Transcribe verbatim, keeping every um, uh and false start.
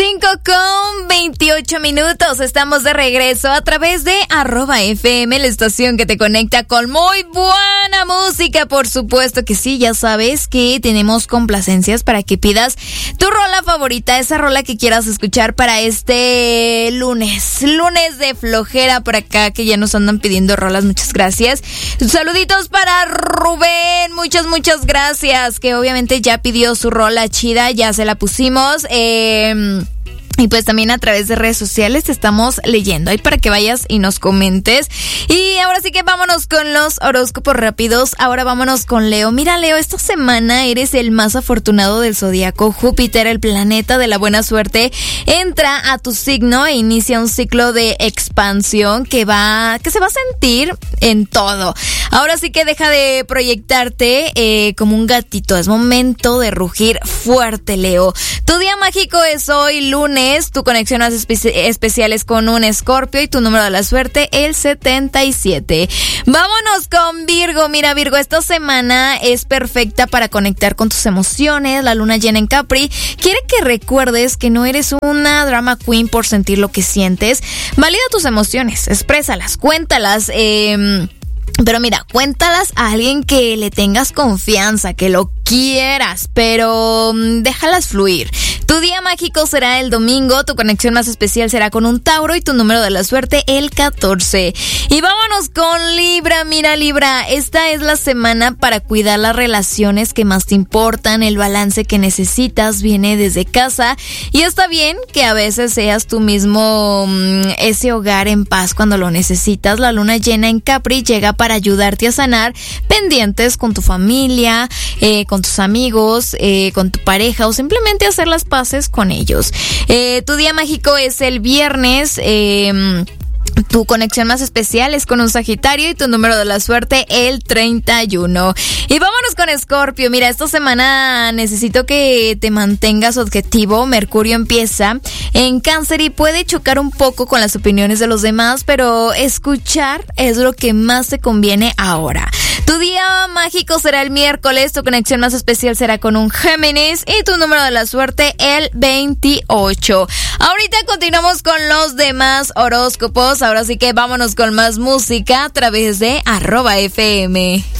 cinco con veintiocho minutos. Estamos de regreso a través de arroba F M, la estación que te conecta con muy buena música. Por supuesto que sí, ya sabes que tenemos complacencias para que pidas tu rola favorita, esa rola que quieras escuchar para este lunes. Lunes de flojera por acá, que ya nos andan pidiendo rolas. Muchas gracias. Saluditos para Rubén. Muchas, muchas gracias. Que obviamente ya pidió su rola chida, ya se la pusimos. Eh... Y pues también a través de redes sociales te estamos leyendo ahí para que vayas y nos comentes. Y ahora sí que vámonos con los horóscopos rápidos. Ahora vámonos con Leo. Mira, Leo, esta semana eres el más afortunado del zodiaco. Júpiter, el planeta de la buena suerte, entra a tu signo e inicia un ciclo de expansión que va, que se va a sentir en todo. Ahora sí que deja de proyectarte eh, como un gatito. Es momento de rugir fuerte, Leo. Tu día mágico es hoy, lunes. Tu conexión más espe- especial es con un Escorpio y tu número de la suerte, el setenta y siete. Vámonos con Virgo. Mira, Virgo, esta semana es perfecta para conectar con tus emociones. La luna llena en Capri quiere que recuerdes que no eres una drama queen por sentir lo que sientes. Valida tus emociones, exprésalas, cuéntalas, eh... Pero mira, cuéntalas a alguien que le tengas confianza, que lo quieras, pero déjalas fluir. Tu día mágico será el domingo, tu conexión más especial será con un Tauro y tu número de la suerte el catorce. Y vámonos con Libra. Mira, Libra, esta es la semana para cuidar las relaciones que más te importan. El balance que necesitas viene desde casa y está bien que a veces seas tú mismo ese hogar en paz cuando lo necesitas. La luna llena en Capri llega para ayudarte a sanar pendientes con tu familia, eh, con tus amigos, eh, con tu pareja o simplemente hacer las paces con ellos. Eh, tu día mágico es el viernes. Eh, Tu conexión más especial es con un Sagitario y tu número de la suerte el treinta y uno. Y vámonos con Escorpio. Mira, esta semana necesito que te mantengas objetivo. Mercurio empieza en Cáncer y puede chocar un poco con las opiniones de los demás, pero escuchar es lo que más te conviene ahora. Tu día mágico será el miércoles, tu conexión más especial será con un Géminis y tu número de la suerte el veintiocho. Ahorita continuamos con los demás horóscopos. Ahora sí que vámonos con más música a través de arroba F M.